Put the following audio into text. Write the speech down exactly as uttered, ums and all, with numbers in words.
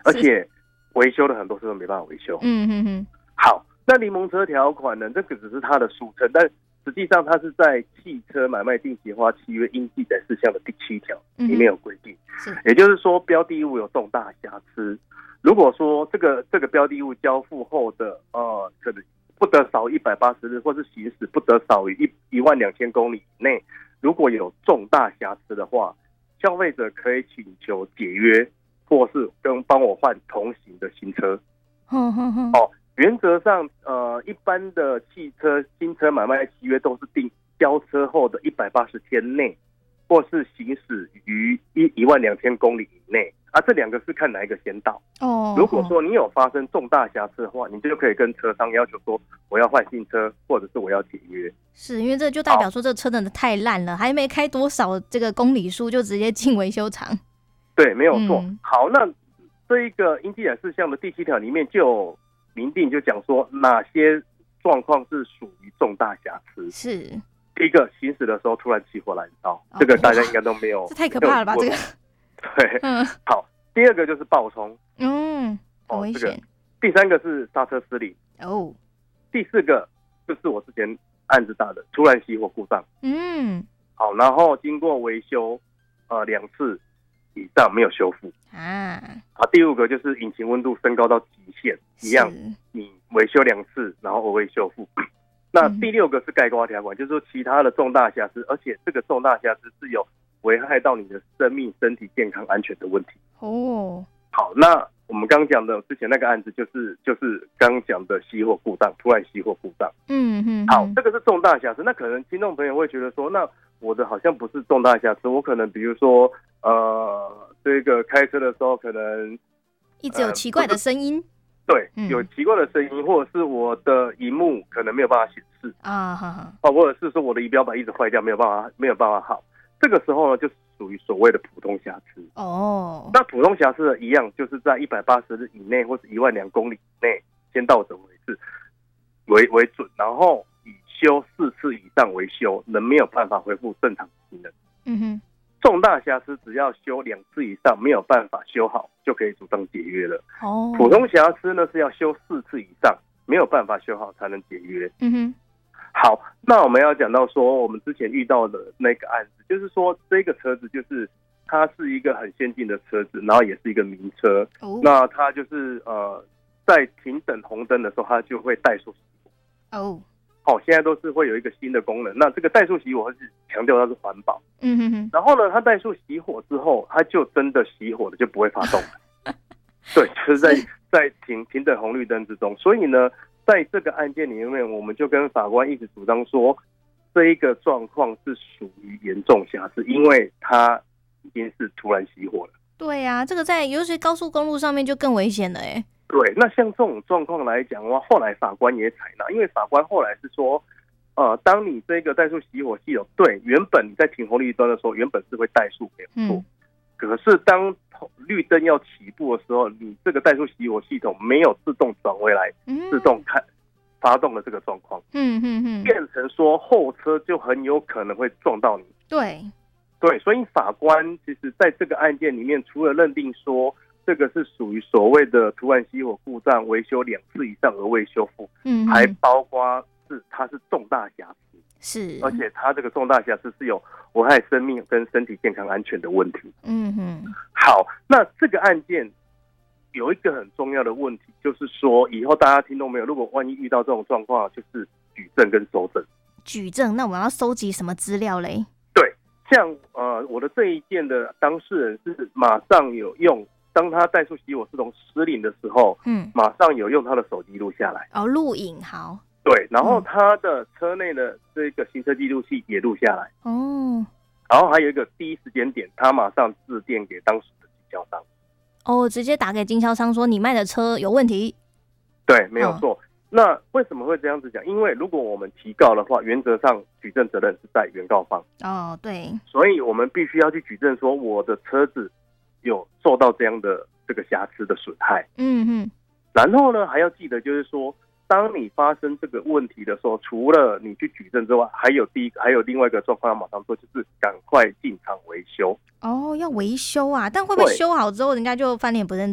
而且维修的很多时候没办法维修。 嗯哼哼。 好，那柠檬车条款呢？这个只是它的俗称，但实际上它是在汽车买卖定期化契约应记载事项的第七条里面有规定。嗯、也就是说，标的物有重大瑕疵，如果说这个这个标的物交付后的呃，可能不得少于一百八十日，或是行驶不得少于一一万两千公里以内，如果有重大瑕疵的话，消费者可以请求解约，或是跟帮我换同型的新车。 哼哼哼。 哦。原则上，呃，一般的汽车新车买卖契约都是定交车后的一百八十天内，或是行驶于一一万两千公里以内啊。这两个是看哪一个先到。哦。如果说你有发生重大瑕疵的话，你就可以跟车商要求说我要换新车，或者是我要解约。 是因为这就代表说这个车真的太烂了，还没开多少这个公里数就直接进维修厂。 对，没有错。嗯、好，那这一个应记载事项的第七条里面就有明定，就讲说哪些状况是属于重大瑕疵。 是第一个，行驶的时候突然起火燃烧，哦、这个大家应该都没有。 这太可怕了吧？这个。 对。嗯。好，第二个就是爆冲。 嗯。很危险。 哦这个、第三个是刹车失灵。 哦。 第四个就是我之前案子打的突然熄火故障。 嗯。 好，然后经过维修，呃，两次以上没有修复。啊，好，第五个就是引擎温度升高到极限，一样，你维修两次，然后额外修复。那第六个是概括条款，就是说其他的重大瑕疵，而且这个重大瑕疵是有危害到你的生命、身体健康、安全的问题。哦，好，那我们刚刚讲的之前那个案子，就是就是刚刚讲的熄火故障，突然熄火故障。嗯嗯，好，这个是重大瑕疵。那可能听众朋友会觉得说，那我的好像不是重大瑕疵，我可能比如说呃。这个开车的时候可能一直有奇怪的声音。 呃、对、嗯、有奇怪的声音，或者是我的萤幕可能没有办法显示啊，哈哈，或者是说我的仪表板一直坏掉，没有办法没有办法好。这个时候呢，就属于所谓的普通瑕疵。哦，那普通瑕疵的一样，就是在一百八十日以内，或是一万两公里以内，先到者为是为为准，然后以修四次以上为修，能没有办法恢复正常机能。嗯哼。重大瑕疵只要修两次以上没有办法修好，就可以主张解约了。哦，普通瑕疵呢是要修四次以上没有办法修好才能解约。嗯哼。好，那我们要讲到说我们之前遇到的那个案子，就是说这个车子就是它是一个很先进的车子，然后也是一个名车。哦。那它就是呃在停等红灯的时候，它就会怠速熄火。哦。好、哦，现在都是会有一个新的功能。那这个怠速熄火是强调它是环保。嗯哼哼。然后呢，它怠速熄火之后，它就真的熄火了，就不会发动了。对，就是在在停停等红绿灯之中。所以呢，在这个案件里面，我们就跟法官一直主张说，这一个状况是属于严重瑕疵，因为它已经是突然熄火了。 对呀、啊，这个在尤其高速公路上面就更危险了哎。 对，那像这种状况来讲的话，后来法官也采纳，因为法官后来是说，呃，当你这个怠速熄火系统，对，原本你在停红绿灯的时候，原本是会怠速没有错，嗯、可是当绿灯要起步的时候，你这个怠速熄火系统没有自动转回来，嗯、自动开发动的这个状况，嗯嗯嗯，变成说后车就很有可能会撞到你。 对， 对，所以法官其实在这个案件里面，除了认定说这个是属于所谓的突然熄火故障，维修两次以上而未修复，嗯，还包括是它是重大瑕疵， 是， 而且它这个重大瑕疵是有危害生命跟身体健康安全的问题。嗯哼，好，那这个案件有一个很重要的问题，就是说以后大家听懂没有？如果万一遇到这种状况，就是举证跟搜证。 举证，那我们要收集什么资料嘞？ 对，像呃我的这一件的当事人是马上有用。当他怠速熄火系统失灵的时候，嗯，马上有用他的手机录下来。 哦，录影好。 对，然后他的车内的这个行车记录器也录下来。哦。然后还有一个第一时间点，他马上致电给当时的经销商。 哦，直接打给经销商说你卖的车有问题。 对，没有错。哦、那为什么会这样子讲？因为如果我们提告的话，原则上举证责任是在原告方。 哦，对。 所以我们必须要去举证说我的车子有受到这样的这个瑕疵的损害，嗯哼，然后呢还要记得就是说，当你发生这个问题的时候，除了你去举证之外，还有第一还有另外一个状况要马上做，就是赶快进场维修。 哦，要维修啊？但会不会修好之后，人家就翻脸不认